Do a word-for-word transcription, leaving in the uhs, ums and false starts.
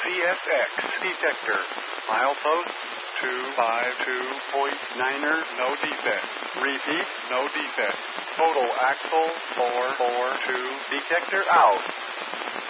C S X detector. Milepost two five two point niner, no defect. Repeat, no defect. Total axle four four two, detector out.